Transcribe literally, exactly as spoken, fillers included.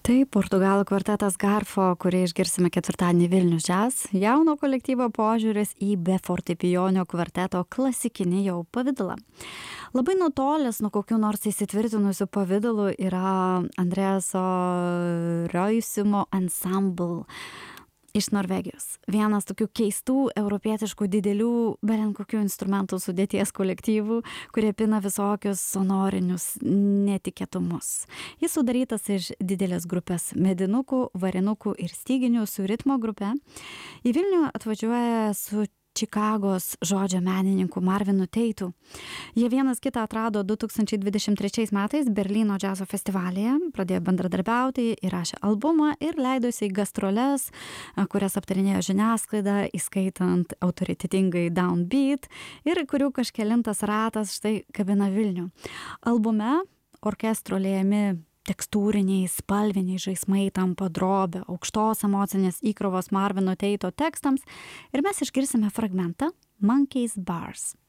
Tai Portugalų kvartetas Garfo, kurį išgirsime ketvirtadienį Vilnius Jazz, jauno kolektyvo požiūris į be fortepijonio kvarteto klasikinį jau pavidalą. Labai nutolęs nuo kokių nors įsitvirtinusių pavidalų yra Andreaso Roisimo Ensemble iš Norvegijos. Vienas tokių keistų, europietiškų, didelių, belen kokių instrumentų sudėties kolektyvų, kurie pina visokius sonorinius netikėtumus. Jis sudarytas iš didelės grupės medinukų, varinukų ir styginių su ritmo grupe. Į Vilnių atvažiuoja su Čikagos žodžio menininku Marvinu Teitu. Jie vienas kitą atrado du tūkstančiai dvidešimt trečiais metais Berlyno džiazo festivalyje, pradėjo bendradarbiauti, įrašė albumą ir leidosi į gastroles, kurias aptarinėjo žiniasklaida, įskaitant autoritetingai Downbeat ir kurių kažkelintas ratas štai kabina Vilnių. Albume orkestro liejami tekstūriniai, spalviniai žaismai tampa drobė, aukštos emocinės įkrovos Marvino Teito tekstams ir mes išgirsime fragmentą Monkey's Bars.